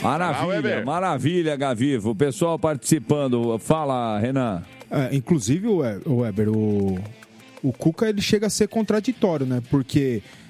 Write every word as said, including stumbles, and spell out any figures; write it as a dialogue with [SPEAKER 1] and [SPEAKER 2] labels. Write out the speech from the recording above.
[SPEAKER 1] Maravilha, maravilha, Gavivo. O pessoal participando. Fala, Renan.
[SPEAKER 2] É, inclusive, o Weber, o, o Cuca ele chega a ser contraditório, né? Porque